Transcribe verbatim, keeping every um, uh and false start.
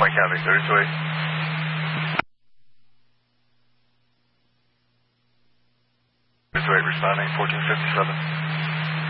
Mike County, thirty-two eight. thirty-two eight responding, fourteen fifty-seven.